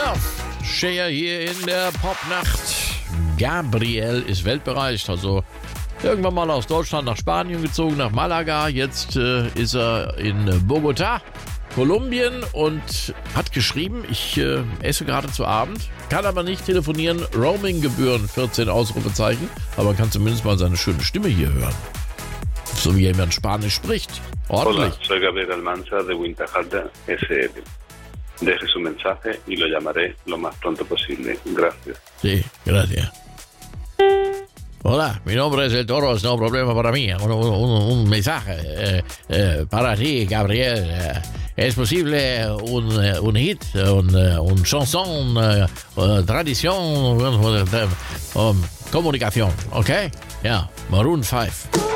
Ja, Cher hier in der Popnacht. Gabriel ist weltbereist, also irgendwann mal aus Deutschland nach Spanien gezogen, nach Malaga. Jetzt ist er in Bogotá, Kolumbien, und hat geschrieben, ich esse gerade zu Abend, kann aber nicht telefonieren, Roaming-Gebühren, 14 Ausrufezeichen, aber kann zumindest mal seine schöne Stimme hier hören. So wie jemand Spanisch spricht. Ordentlich. Hola, soy Gabriel Almanza de Winterhalter SL. Deje su mensaje y lo llamaré lo más pronto posible. Gracias. Sí, gracias. Hola, mi nombre es El Toro, es no problema para mí. Un mensaje para ti, Gabriel. ¿Es posible un hit, un chanson, tradición, comunicación? ¿Ok? Yeah, Maroon 5.